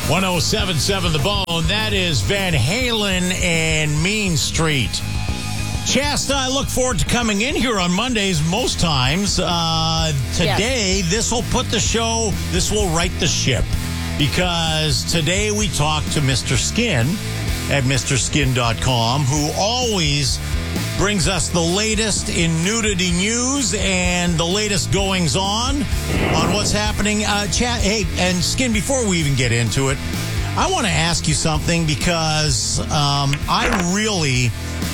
1077 The Bone. That is Van Halen and Mean Street. Shasta, I look forward to coming in here on Mondays most times. Today, This will put the show, this will right the ship. Because today we talk to Mr. Skin at MrSkin.com, who always brings us the latest in nudity news and the latest goings on what's happening. Hey, and Skin, before we even get into it, I want to ask you something because I really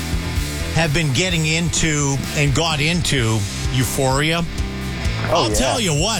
have been getting into and got into Euphoria. I'll tell you what,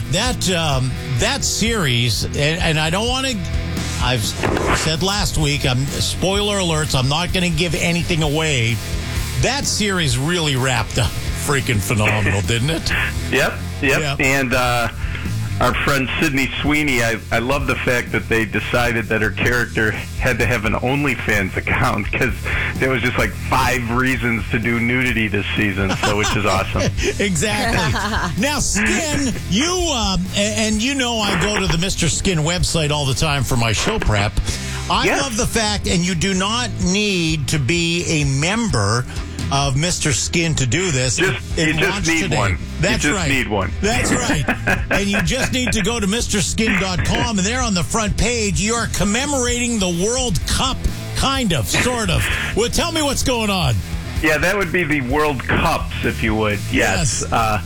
that series, and I don't want to, I've said last week, spoiler alerts, I'm not going to give anything away. That series really wrapped up freaking phenomenal, didn't it? Yep. And our friend Sydney Sweeney, I love the fact that they decided that her character had to have an OnlyFans account because there was just like 5 reasons to do nudity this season, so which is awesome. Exactly. Now, Skin, you and you know I go to the Mr. Skin website all the time for my show prep. I love the fact, and you do not need to be a member of Mr. Skin to do this. You just need one. That's you just right. need one. That's right. And you just need to go to MrSkin.com, and there on the front page, you are commemorating the World Cup, kind of, sort of. Well, tell me what's going on. Yeah, that would be the World Cups, if you would. Yes.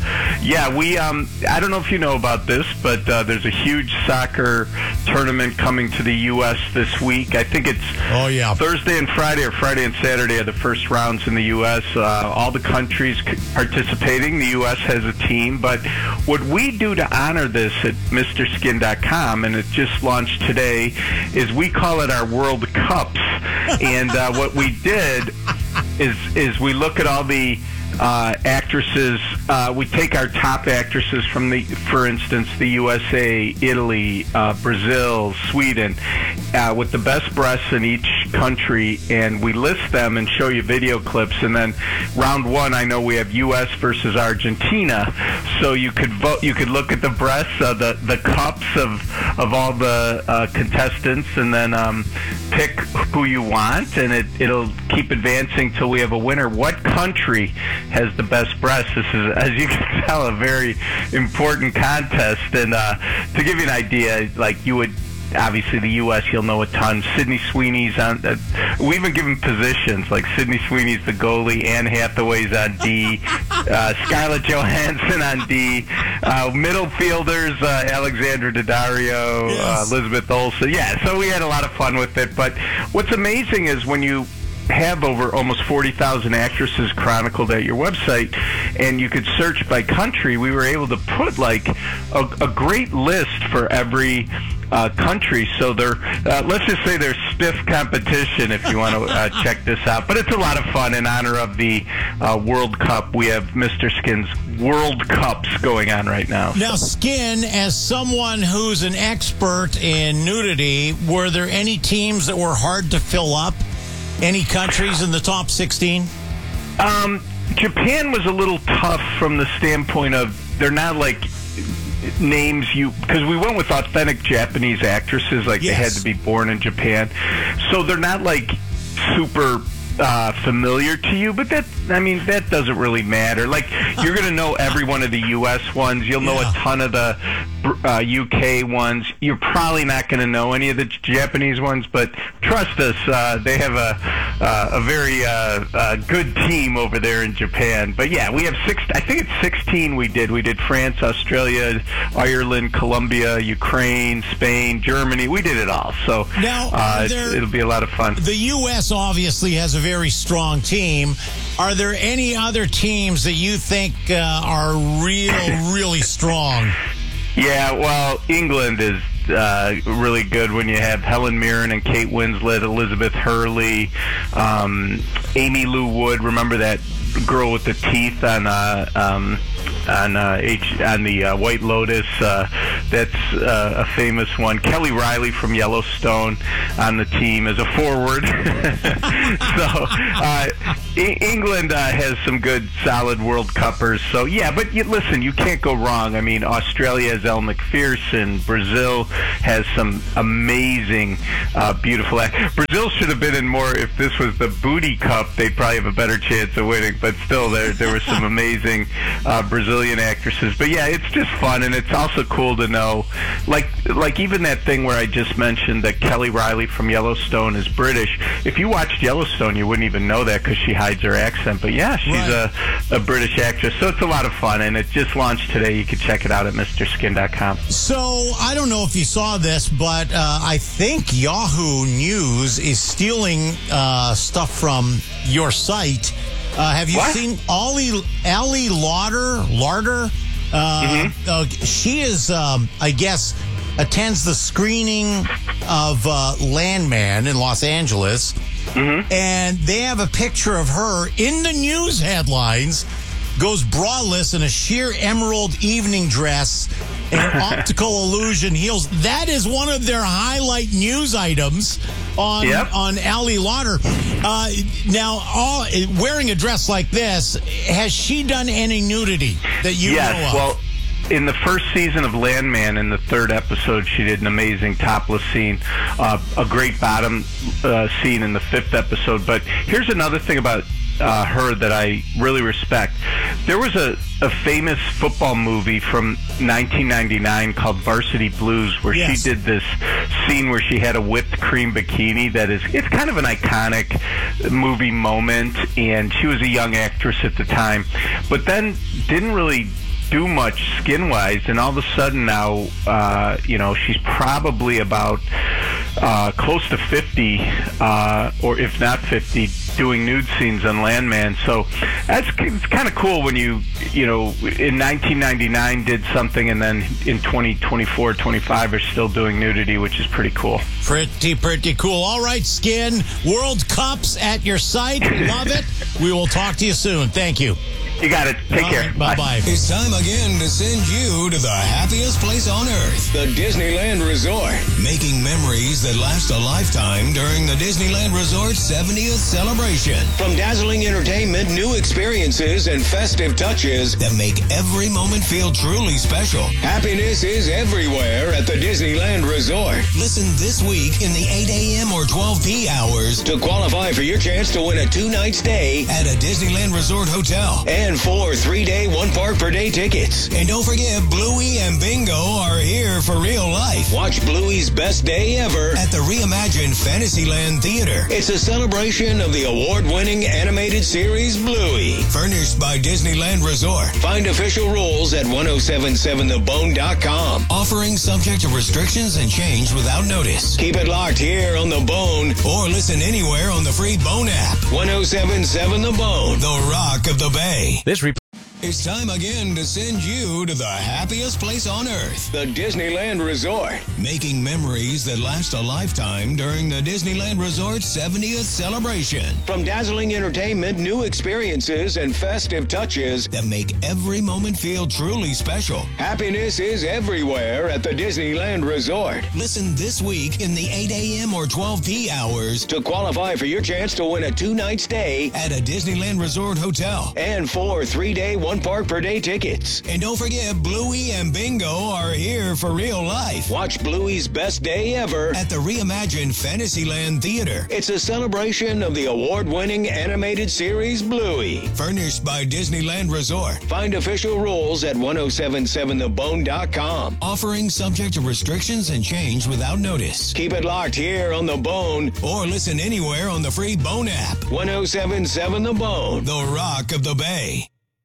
We, I don't know if you know about this, but there's a huge soccer tournament coming to the U.S. this week. I think it's Thursday and Friday, or Friday and Saturday are the first rounds in the U.S. All the countries participating. The U.S. has a team. But what we do to honor this at MrSkin.com, and it just launched today, is we call it our World Cups. And what we did is we look at all the actresses. We take our top actresses from for instance, the USA, Italy, Brazil, Sweden, with the best breasts in each country, and we list them and show you video clips. And then round 1, I know we have U.S. versus Argentina, so you could vote. You could look at the breasts, the cups of all the contestants, and then pick who you want, and it'll keep advancing till we have a winner. What country has the best breasts? This is, as you can tell, a very important contest. And to give you an idea, like you would, obviously the U.S., you'll know a ton. Sydney Sweeney's on, we even give them positions, like Sydney Sweeney's the goalie, Anne Hathaway's on D, Scarlett Johansson on D, middle fielders, Alexandra Daddario, Elizabeth Olsen. Yeah, so we had a lot of fun with it. But what's amazing is when you have over almost 40,000 actresses chronicled at your website, and you could search by country, we were able to put like a great list for every country. So they're, let's just say there's stiff competition if you want to check this out. But it's a lot of fun. In honor of the World Cup, we have Mr. Skin's World Cups going on right now. Now, Skin, as someone who's an expert in nudity, were there any teams that were hard to fill up? Any countries in the top 16? Japan was a little tough from the standpoint of they're not like names because we went with authentic Japanese actresses, like they had to be born in Japan, so they're not like super familiar to you, but that doesn't really matter. Like, you're going to know every one of the U.S. ones. You'll know a ton of the UK ones. You're probably not going to know any of the Japanese ones, but trust us, they have a very good team over there in Japan. But yeah, we have I think it's 16 we did. We did France, Australia, Ireland, Colombia, Ukraine, Spain, Germany. We did it all. So now, it'll be a lot of fun. The U.S. obviously has a very strong team. Are there any other teams that you think are really strong? Yeah, well, England is really good when you have Helen Mirren and Kate Winslet, Elizabeth Hurley, Amy Lou Wood. Remember that girl with the teeth on the White Lotus? That's a famous one. Kelly Riley from Yellowstone on the team as a forward. So England has some good, solid World Cuppers. So, yeah, but listen, you can't go wrong. I mean, Australia has Elle McPherson. Brazil has some amazing, beautiful acts. Brazil should have been in more. If this was the Booty Cup, they'd probably have a better chance of winning. But still, there were some amazing Brazilian actresses. But, yeah, it's just fun, and it's also cool to know. Like even that thing where I just mentioned that Kelly Riley from Yellowstone is British. If you watched Yellowstone, you wouldn't even know that because she hides her accent. But yeah, she's a British actress. So it's a lot of fun, and it just launched today. You can check it out at MrSkin.com. So I don't know if you saw this, but I think Yahoo News is stealing stuff from your site. Have you seen Ali Larder? She is, I guess, attends the screening of Landman in Los Angeles. Mm-hmm. And they have a picture of her in the news headlines, goes braless in a sheer emerald evening dress and optical illusion heels. That is one of their highlight news items on Ali Lauder. Now, wearing a dress like this, has she done any nudity that you know of? Well, in the first season of Landman, in the third episode, she did an amazing topless scene, a great bottom scene in the fifth episode. But here's another thing about her that I really respect. There was a famous football movie from 1999 called Varsity Blues where she did this scene where she had a whipped cream bikini it's kind of an iconic movie moment, and she was a young actress at the time, but then didn't really do much skin-wise, and all of a sudden now, she's probably about close to 50, or if not 50, doing nude scenes on Landman. So it's kind of cool when you in 1999 did something, and then in 2024, 25 are still doing nudity, which is pretty cool. Pretty cool. All right, Skin. World Cups at your site. Love it. We will talk to you soon. Thank you. You got it. Take care. Bye-bye. It's time again to send you to the happiest place on earth, the Disneyland Resort. Making memories that last a lifetime during the Disneyland Resort 70th celebration. From dazzling entertainment, new experiences, and festive touches that make every moment feel truly special. Happiness is everywhere at the Disneyland Resort. Listen this week in the 8 a.m. or 12 p. hours to qualify for your chance to win a 2-night stay at a Disneyland Resort hotel. And 4 3-day, 1-park per day tickets. And don't forget, Bluey and Bingo are here for real life. Watch Bluey's best day ever at the reimagined Fantasyland Theater. It's a celebration of the award-winning animated series Bluey. Furnished by Disneyland Resort. Find official rules at 1077thebone.com. Offering subject to restrictions and change without notice. Keep it locked here on The Bone or listen anywhere on the free Bone app. 1077 The Bone, the Rock of the Bay. It's time again to send you to the happiest place on earth, the Disneyland Resort. Making memories that last a lifetime during the Disneyland Resort 70th celebration. From dazzling entertainment, new experiences, and festive touches that make every moment feel truly special. Happiness is everywhere at the Disneyland Resort. Listen this week in the 8 a.m. or 12 p. hours to qualify for your chance to win a 2-night stay at a Disneyland Resort hotel. And 4 3-day, 1-park per day tickets. And don't forget, Bluey and Bingo are here for real life. Watch Bluey's best day ever at the reimagined Fantasyland Theater. It's a celebration of the award-winning animated series Bluey. Furnished by Disneyland Resort. Find official rules at 1077thebone.com. Offering subject to restrictions and change without notice. Keep it locked here on The Bone or listen anywhere on the free Bone app. 1077 The Bone, the Rock of the Bay.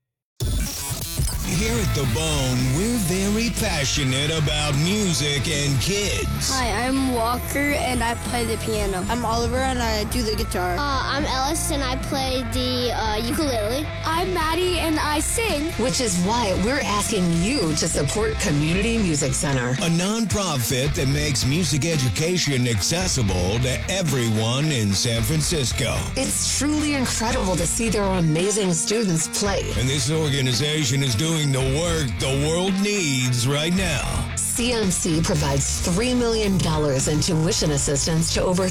Here at The Bone, we're very passionate about music and kids. Hi, I'm Walker, and I play the piano. I'm Oliver, and I do the guitar. I'm Ellis, and I play the ukulele. I'm Maddie, and I sing. Which is why we're asking you to support Community Music Center, a nonprofit that makes music education accessible to everyone in San Francisco. It's truly incredible to see their amazing students play. And this organization is doing doing the work the world needs right now. CMC provides $3 million in tuition assistance to over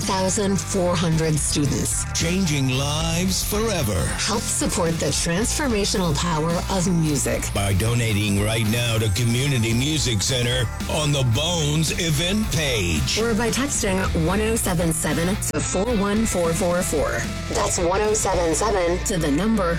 3,400 students. Changing lives forever. Help support the transformational power of music By donating right now to Community Music Center on the Bones event page. or by texting 1077 to 41444. That's 1077 to the number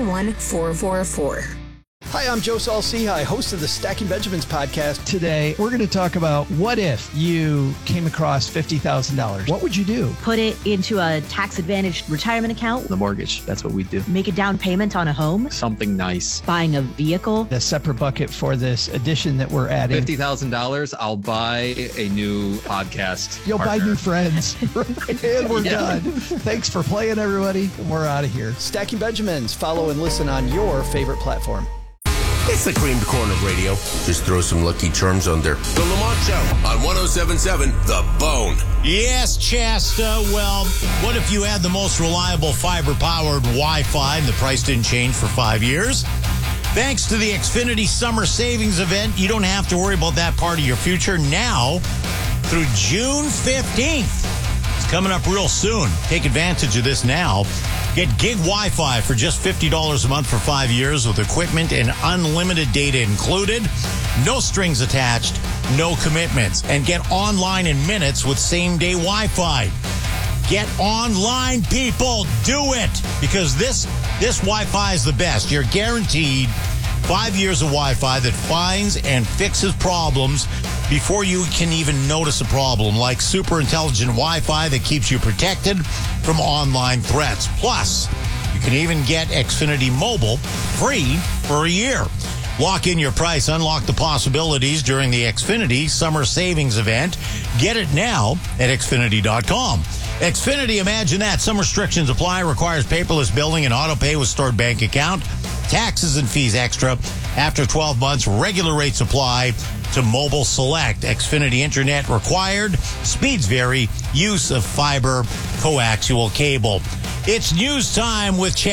41444. Hi, I'm Joe Saul-Sehy, host of the Stacking Benjamins podcast. Today, we're going to talk about what if you came across $50,000? What would you do? Put it into a tax-advantaged retirement account. The mortgage. That's what we do. Make a down payment on a home. Something nice. Buying a vehicle. A separate bucket for this addition that we're adding. $50,000, I'll buy a new podcast. You'll partner. buy new friends. And we're done. Thanks for playing, everybody. We're out of here. Stacking Benjamins. Follow and listen on your favorite platform. It's the creamed corn of radio. Just throw some Lucky Charms on there. The Lamont Show on 107.7 The Bone. Yes, Shasta. Well, what if you had the most reliable fiber-powered Wi-Fi and the price didn't change for 5 years? Thanks to the Xfinity Summer Savings Event, you don't have to worry about that part of your future now through June 15th. It's coming up real soon. Take advantage of this now. Get gig Wi-Fi for just $50 a month for 5 years with equipment and unlimited data included. No strings attached, no commitments. And get online in minutes with same-day Wi-Fi. Get online, people. Do it. Because this Wi-Fi is the best. You're guaranteed 5 years of Wi-Fi that finds and fixes problems before you can even notice a problem, like super intelligent Wi-Fi that keeps you protected from online threats. Plus, you can even get Xfinity Mobile free for a year. Lock in your price, unlock the possibilities during the Xfinity Summer Savings Event. Get it now at Xfinity.com. Xfinity, imagine that. Some restrictions apply. Requires paperless billing and auto pay with stored bank account. Taxes and fees extra. After 12 months, regular rates apply to Mobile Select. Xfinity Internet required. Speeds vary. Use of fiber coaxial cable. It's news time with Chad.